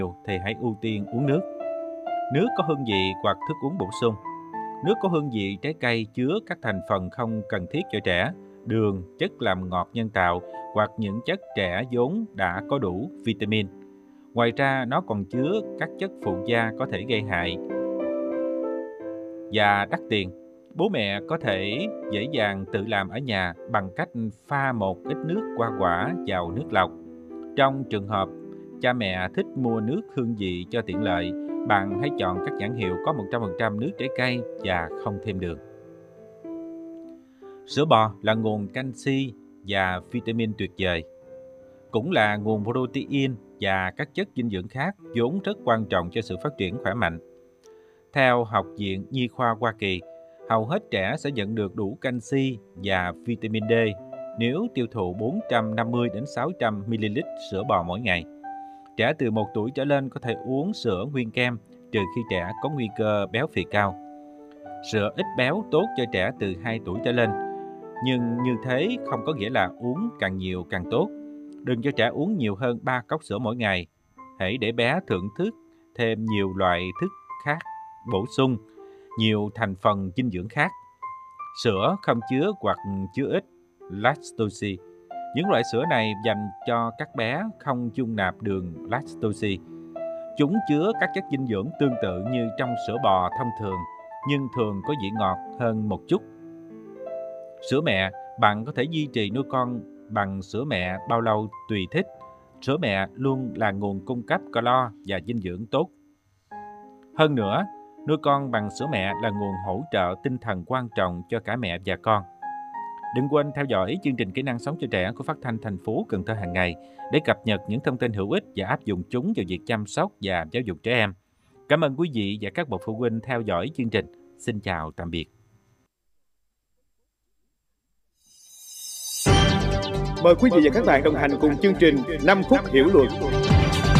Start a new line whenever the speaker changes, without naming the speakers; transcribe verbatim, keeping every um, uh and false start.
thì hãy ưu tiên uống nước. Nước có hương vị hoặc thức uống bổ sung. Nước có hương vị trái cây chứa các thành phần không cần thiết cho trẻ, đường, chất làm ngọt nhân tạo hoặc những chất trẻ vốn đã có đủ vitamin. Ngoài ra, nó còn chứa các chất phụ gia có thể gây hại và đắt tiền. Bố mẹ có thể dễ dàng tự làm ở nhà bằng cách pha một ít nước hoa quả vào nước lọc. Trong trường hợp cha mẹ thích mua nước hương vị cho tiện lợi, bạn hãy chọn các nhãn hiệu có một trăm phần trăm nước trái cây và không thêm đường. Sữa bò là nguồn canxi và vitamin tuyệt vời. Cũng là nguồn protein và các chất dinh dưỡng khác vốn rất quan trọng cho sự phát triển khỏe mạnh. Theo Học viện Nhi khoa Hoa Kỳ, hầu hết trẻ sẽ nhận được đủ canxi và vitamin D nếu tiêu thụ bốn trăm năm mươi đến sáu trăm mi-li-lít sữa bò mỗi ngày. Trẻ từ một tuổi trở lên có thể uống sữa nguyên kem trừ khi trẻ có nguy cơ béo phì cao. Sữa ít béo tốt cho trẻ từ hai tuổi trở lên, nhưng như thế không có nghĩa là uống càng nhiều càng tốt. Đừng cho trẻ uống nhiều hơn ba cốc sữa mỗi ngày. Hãy để bé thưởng thức thêm nhiều loại thức khác bổ sung nhiều thành phần dinh dưỡng khác. Sữa không chứa hoặc chứa ít lactose. Những loại sữa này dành cho các bé không dung nạp đường lactose. Chúng chứa các chất dinh dưỡng tương tự như trong sữa bò thông thường, nhưng thường có vị ngọt hơn một chút. Sữa mẹ, bạn có thể duy trì nuôi con bằng sữa mẹ bao lâu tùy thích. Sữa mẹ luôn là nguồn cung cấp calo và dinh dưỡng tốt. Hơn nữa, nuôi con bằng sữa mẹ là nguồn hỗ trợ tinh thần quan trọng cho cả mẹ và con. Đừng quên theo dõi chương trình Kỹ năng sống cho trẻ của Phát thanh thành phố Cần Thơ hàng ngày để cập nhật những thông tin hữu ích và áp dụng chúng vào việc chăm sóc và giáo dục trẻ em. Cảm ơn quý vị và các bậc phụ huynh theo dõi chương trình. Xin chào tạm biệt.
Mời quý vị và các bạn đồng hành cùng chương trình năm phút hiểu luật.